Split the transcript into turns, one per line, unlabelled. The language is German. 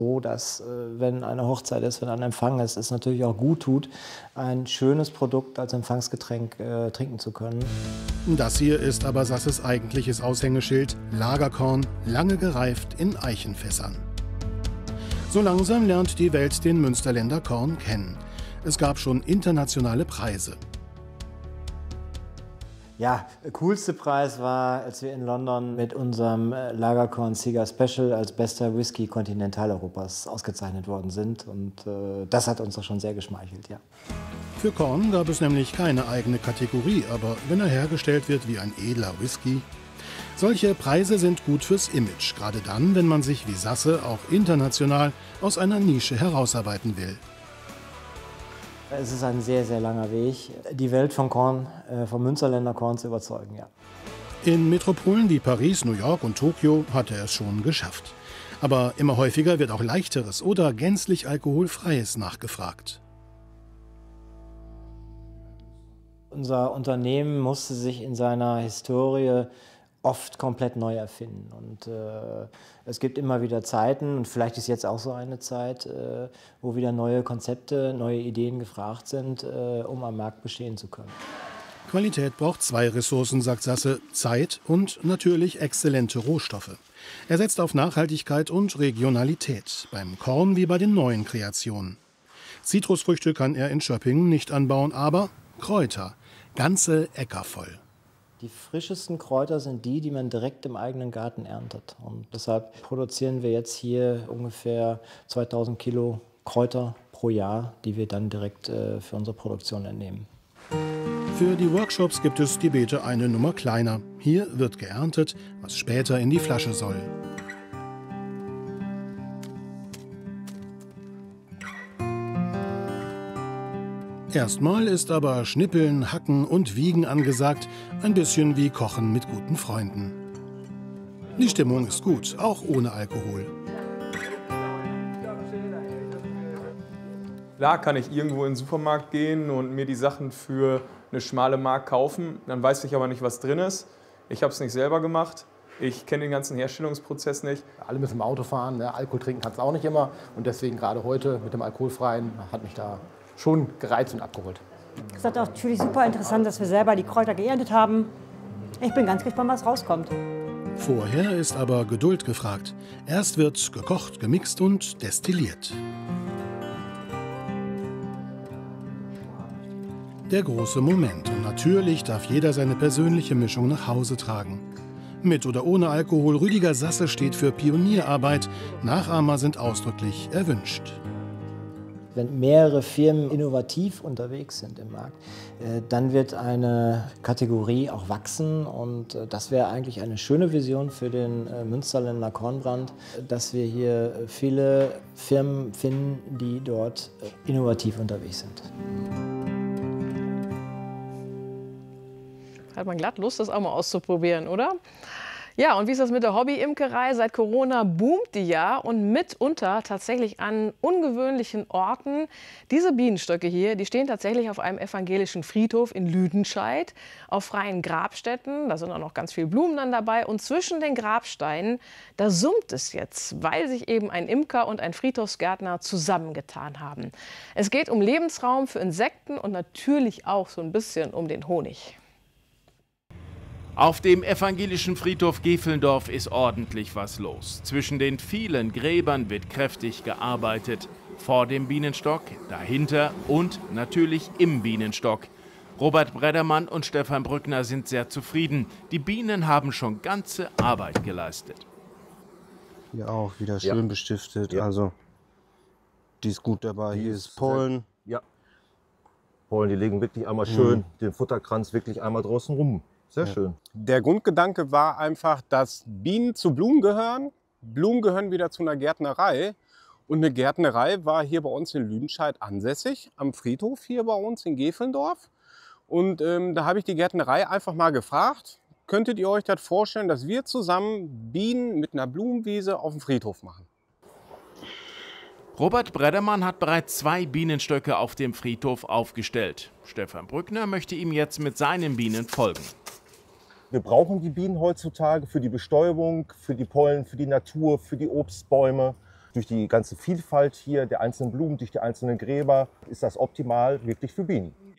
So, dass, wenn eine Hochzeit ist, wenn ein Empfang ist, es natürlich auch gut tut, ein schönes Produkt als Empfangsgetränk trinken zu können.
Das hier ist aber Sasses eigentliches Aushängeschild: Lagerkorn, lange gereift in Eichenfässern. So langsam lernt die Welt den Münsterländer Korn kennen. Es gab schon internationale Preise.
Ja, der coolste Preis war, als wir in London mit unserem Lagerkorn Sieger Special als bester Whisky Kontinentaleuropas ausgezeichnet worden sind. Und das hat uns doch schon sehr geschmeichelt, ja.
Für Korn gab es nämlich keine eigene Kategorie, aber wenn er hergestellt wird wie ein edler Whisky. Solche Preise sind gut fürs Image, gerade dann, wenn man sich wie Sasse auch international aus einer Nische herausarbeiten will.
Es ist ein sehr, sehr langer Weg, die Welt von Korn, vom Münsterländer Korn zu überzeugen, ja.
In Metropolen wie Paris, New York und Tokio hat er es schon geschafft. Aber immer häufiger wird auch leichteres oder gänzlich alkoholfreies nachgefragt.
Unser Unternehmen musste sich in seiner Historie oft komplett neu erfinden. Und es gibt immer wieder Zeiten, und vielleicht ist jetzt auch so eine Zeit, wo wieder neue Konzepte, neue Ideen gefragt sind, um am Markt bestehen zu können.
Qualität braucht zwei Ressourcen, sagt Sasse: Zeit und natürlich exzellente Rohstoffe. Er setzt auf Nachhaltigkeit und Regionalität, beim Korn wie bei den neuen Kreationen. Zitrusfrüchte kann er in Schöppingen nicht anbauen, aber Kräuter, ganze Äcker voll.
Die frischesten Kräuter sind die, die man direkt im eigenen Garten erntet. Und deshalb produzieren wir jetzt hier ungefähr 2000 Kilo Kräuter pro Jahr, die wir dann direkt für unsere Produktion entnehmen.
Für die Workshops gibt es die Beete eine Nummer kleiner. Hier wird geerntet, was später in die Flasche soll. Erstmal ist aber Schnippeln, Hacken und Wiegen angesagt, ein bisschen wie Kochen mit guten Freunden. Die Stimmung ist gut, auch ohne Alkohol.
Klar kann ich irgendwo in den Supermarkt gehen und mir die Sachen für eine schmale Mark kaufen, dann weiß ich aber nicht, was drin ist. Ich habe es nicht selber gemacht. Ich kenne den ganzen Herstellungsprozess nicht.
Alle müssen im Auto fahren, ne? Alkohol trinken kannst du auch nicht immer. Und deswegen gerade heute mit dem Alkoholfreien hat mich da schon gereizt und abgeholt.
Es ist natürlich super interessant, dass wir selber die Kräuter geerntet haben. Ich bin ganz gespannt, was rauskommt.
Vorher ist aber Geduld gefragt. Erst wird gekocht, gemixt und destilliert. Der große Moment. Und natürlich darf jeder seine persönliche Mischung nach Hause tragen. Mit oder ohne Alkohol, Rüdiger Sasse steht für Pionierarbeit. Nachahmer sind ausdrücklich erwünscht.
Wenn mehrere Firmen innovativ unterwegs sind im Markt, dann wird eine Kategorie auch wachsen. Und das wäre eigentlich eine schöne Vision für den Münsterländer Kornbrand, dass wir hier viele Firmen finden, die dort innovativ unterwegs sind.
Hat man glatt Lust, das auch mal auszuprobieren, oder? Ja, und wie ist das mit der Hobby-Imkerei? Seit Corona boomt die ja und mitunter tatsächlich an ungewöhnlichen Orten. Diese Bienenstöcke hier, die stehen tatsächlich auf einem evangelischen Friedhof in Lüdenscheid, auf freien Grabstätten. Da sind auch noch ganz viele Blumen dann dabei. Und zwischen den Grabsteinen, da summt es jetzt, weil sich eben ein Imker und ein Friedhofsgärtner zusammengetan haben. Es geht um Lebensraum für Insekten und natürlich auch so ein bisschen um den Honig.
Auf dem evangelischen Friedhof Gefelndorf ist ordentlich was los. Zwischen den vielen Gräbern wird kräftig gearbeitet. Vor dem Bienenstock, dahinter und natürlich im Bienenstock. Robert Breddermann und Stefan Brückner sind sehr zufrieden. Die Bienen haben schon ganze Arbeit geleistet.
Hier auch wieder schön bestiftet. Ja. Also, die ist gut dabei. Hier ist Pollen.
Ja, Pollen, die legen wirklich einmal schön den Futterkranz wirklich einmal draußen rum. Sehr schön.
Der Grundgedanke war einfach, dass Bienen zu Blumen gehören. Blumen gehören wieder zu einer Gärtnerei. Und eine Gärtnerei war hier bei uns in Lüdenscheid ansässig, am Friedhof hier bei uns in Gefelndorf. Und da habe ich die Gärtnerei einfach mal gefragt, könntet ihr euch das vorstellen, dass wir zusammen Bienen mit einer Blumenwiese auf dem Friedhof machen?
Robert Breddermann hat bereits 2 Bienenstöcke auf dem Friedhof aufgestellt. Stefan Brückner möchte ihm jetzt mit seinen Bienen folgen.
Wir brauchen die Bienen heutzutage für die Bestäubung, für die Pollen, für die Natur, für die Obstbäume. Durch die ganze Vielfalt hier der einzelnen Blumen, durch die einzelnen Gräber ist das optimal wirklich für Bienen.